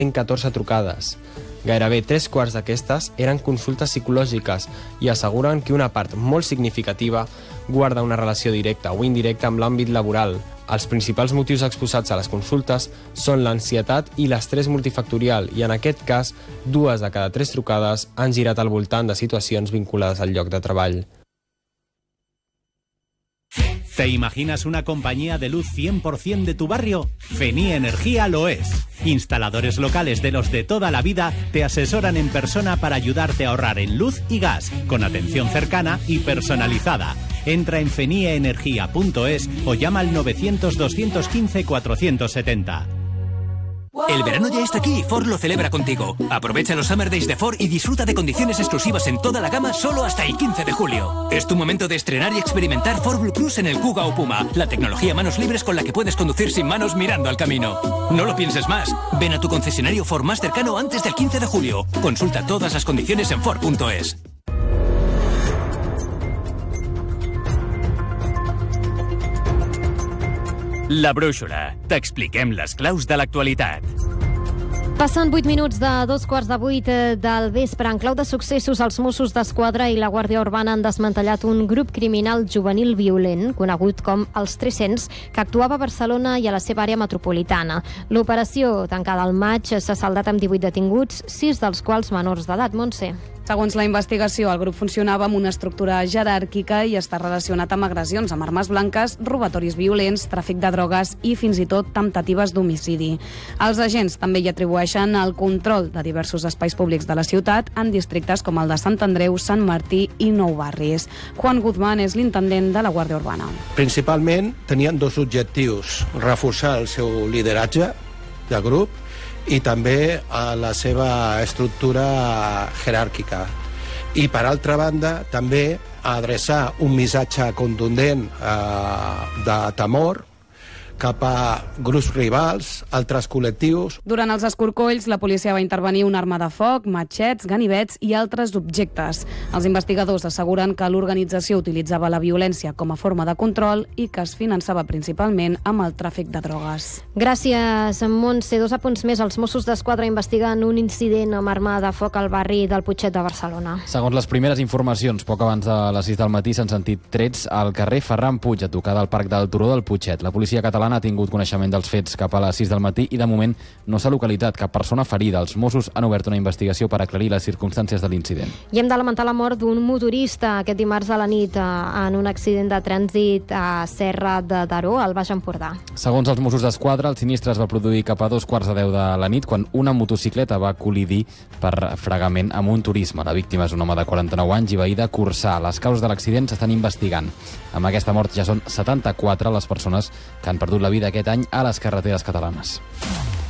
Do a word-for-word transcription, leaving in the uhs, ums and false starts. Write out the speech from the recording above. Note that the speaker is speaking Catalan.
cent catorze trucades. Gairebé tres quarts d'aquestes eren consultes psicològiques i asseguren que una part molt significativa guarda una relació directa o indirecta amb l'àmbit laboral. Els principals motius exposats a les consultes són l'ansietat i l'estrès multifactorial i, en aquest cas, dues de cada tres trucades han girat al voltant de situacions vinculades al lloc de treball. ¿Te imaginas una compañía de luz cien por ciento de tu barrio? Fenie Energía lo es. Instaladores locales de los de toda la vida te asesoran en persona para ayudarte a ahorrar en luz y gas, con atención cercana y personalizada. Entra en fenie energía punto es o llama al novecientos, doscientos quince, cuatrocientos setenta. El verano ya está aquí y Ford lo celebra contigo. Aprovecha los Summer Days de Ford y disfruta de condiciones exclusivas en toda la gama solo hasta el quince de julio. Es tu momento de estrenar y experimentar Ford Blue Cruise en el Kuga o Puma, la tecnología manos libres con la que puedes conducir sin manos mirando al camino. No lo pienses más. Ven a tu concesionario Ford más cercano antes del quince de julio. Consulta todas las condiciones en Ford punto es. La Brúixola. T'expliquem les claus de l'actualitat. Passen vuit minuts de dos quarts de vuit del vespre. En clau de successos, els Mossos d'Esquadra i la Guàrdia Urbana han desmantellat un grup criminal juvenil violent, conegut com els tres-cents, que actuava a Barcelona i a la seva àrea metropolitana. L'operació, tancada al maig, s'ha saldat amb divuit detinguts, sis dels quals menors d'edat. Montse. Segons la investigació, el grup funcionava amb una estructura jeràrquica i està relacionat amb agressions amb armes blanques, robatoris violents, tràfic de drogues i fins i tot temptatives d'homicidi. Els agents també hi atribueixen el control de diversos espais públics de la ciutat en districtes com el de Sant Andreu, Sant Martí i Nou Barris. Juan Guzmán és l'intendent de la Guàrdia Urbana. Principalment tenien dos objectius: reforçar el seu lideratge de grup i també a la seva estructura jeràrquica. I, per altra banda, també adreçar un missatge contundent eh, de temor cap a grups rivals, altres col·lectius. Durant els escorcolls, la policia va intervenir una arma de foc, matxets, ganivets i altres objectes. Els investigadors asseguren que l'organització utilitzava la violència com a forma de control i que es finançava principalment amb el tràfic de drogues. Gràcies, Montse. Dos apunts més. Els Mossos d'Esquadra investiguen un incident amb arma de foc al barri del Putxet de Barcelona. Segons les primeres informacions, poc abans de les sis del matí s'han sentit trets al carrer Ferran Puig, a tocar del Parc del Turó del Putxet. La policia catalana ha tingut coneixement dels fets cap a les sis del matí i de moment no s'ha localitzat cap persona ferida. Els Mossos han obert una investigació per aclarir les circumstàncies de l'incident. I hem de lamentar la mort d'un motorista aquest dimarts a la nit en un accident de trànsit a Serra de Daró, al Baix Empordà. Segons els Mossos d'Esquadra, el sinistre es va produir cap a dos quarts de deu de la nit quan una motocicleta va col·lidir per fregament amb un turisme. La víctima és un home de quaranta-nou anys i veí de Corçà. Les causes de l'accident s'estan investigant. Amb aquesta mort ja són setanta-quatre les persones que han perdut la vida aquest any a les carreteres catalanes.